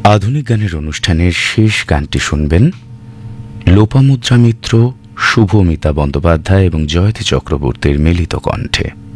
আধুনিক গানের অনুষ্ঠানের শেষ গানটি শুনবেন লোপামুদ্রা মিত্র, শুভমিতা বন্দ্যোপাধ্যায় এবং জয়তী চক্রবর্তীর মিলিত কণ্ঠে।